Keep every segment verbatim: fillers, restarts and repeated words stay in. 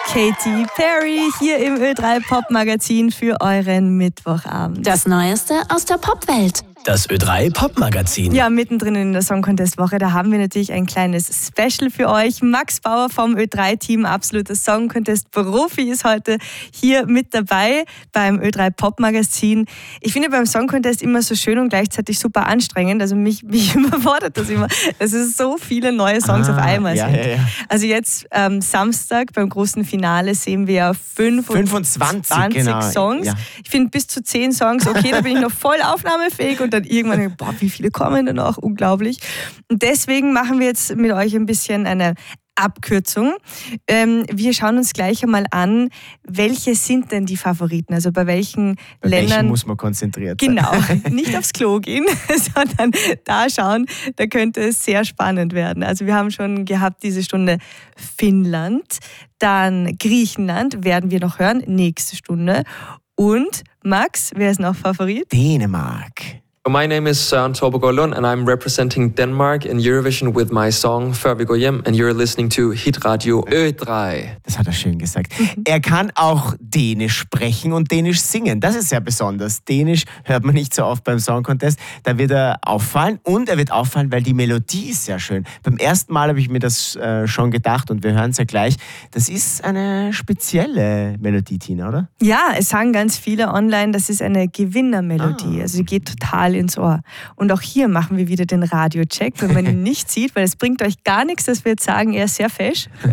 Katy Perry hier im Ö drei Pop Magazin für euren Mittwochabend. Das Neueste aus der Popwelt. Das Ö drei Pop Magazin. Ja, mittendrin in der Song Contest Woche, da haben wir natürlich ein kleines Special für euch. Max Bauer vom Ö drei Team, absoluter Song Contest Profi, ist heute hier mit dabei beim Ö drei Pop Magazin. Ich finde beim Song Contest immer so schön und gleichzeitig super anstrengend. Also mich, mich überfordert das immer. Es ist so viele neue Songs ah, auf einmal ja, sind. Ja, ja. Also jetzt ähm, Samstag beim großen Finale sehen wir fünfundzwanzig, fünfundzwanzig genau. Songs. Ja. Ich finde bis zu zehn Songs, okay, da bin ich noch voll aufnahmefähig und dann irgendwann, boah, wie viele kommen denn noch? Unglaublich. Und deswegen machen wir jetzt mit euch ein bisschen eine Abkürzung. Ähm, wir schauen uns gleich einmal an, welche sind denn die Favoriten? Also bei welchen bei Ländern... welchen muss man konzentriert sein. Genau, nicht aufs Klo gehen, sondern da schauen, da könnte es sehr spannend werden. Also wir haben schon gehabt diese Stunde Finnland, dann Griechenland werden wir noch hören, nächste Stunde. Und Max, wer ist noch Favorit? Dänemark. My name is Søren Torbegaard Lund and I'm representing Denmark in Eurovision with my song Før vi går hjem and you're listening to Hit Radio Ö drei. Das hat er schön gesagt. Er kann auch Dänisch sprechen und Dänisch singen. Das ist sehr besonders. Dänisch hört man nicht so oft beim Song Contest. Da wird er auffallen und er wird auffallen, weil die Melodie ist sehr schön. Beim ersten Mal habe ich mir das äh, schon gedacht und wir hören es ja gleich. Das ist eine spezielle Melodie, Tina, oder? Ja, es sagen ganz viele online, das ist eine Gewinnermelodie. Ah. Also die geht total ins Ohr. Und auch hier machen wir wieder den Radiocheck, wenn man ihn nicht sieht, weil es bringt euch gar nichts, dass wir jetzt sagen, er ist sehr fesch. Es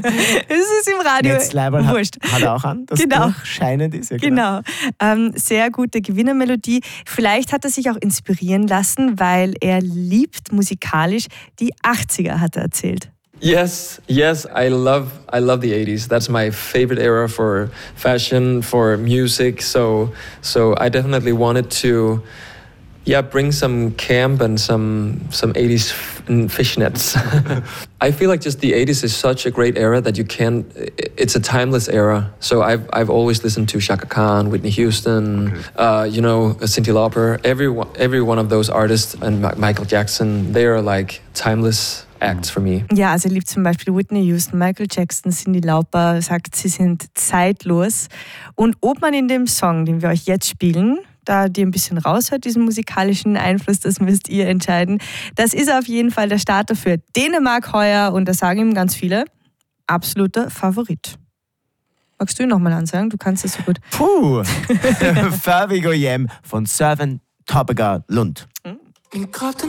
ist im Radio wurscht. Hat, hat er auch an, dass genau. durchscheinend ist. Ja, genau. genau. Ähm, sehr gute Gewinnermelodie. Vielleicht hat er sich auch inspirieren lassen, weil er liebt musikalisch die achtziger, hat er erzählt. Yes, yes, I love I love the eighties. That's my favorite era for fashion, for music. So so I definitely wanted to Yeah, bring some camp and some some eighties f- fishnets. I feel like just the eighties is such a great era that you can't. It's a timeless era. So I've I've always listened to Chaka Khan, Whitney Houston, okay. uh, you know, Cyndi Lauper. Every one, every one of those artists and Ma- Michael Jackson, they are like timeless acts for me. Ja, also er liebt zum Beispiel Whitney Houston, Michael Jackson, Cyndi Lauper, sagt, sie sind zeitlos. Und ob man in dem Song, den wir euch jetzt spielen, da dir ein bisschen raushört, diesen musikalischen Einfluss, das müsst ihr entscheiden. Das ist auf jeden Fall der Starter für Dänemark heuer und da sagen ihm ganz viele, absoluter Favorit. Magst du ihn nochmal ansagen? Du kannst das so gut. Puh, Før vi går hjem von Søren Torbegaard Lund. Hm?